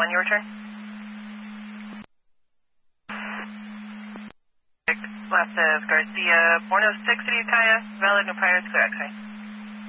when you return. Last is Garcia, 106 City Kaya, valid, no priors, clear X-ray.